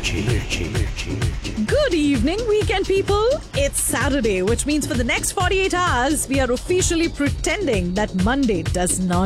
Good evening, weekend people. It's Saturday, which means for the next 48 hours, we are officially pretending that Monday does not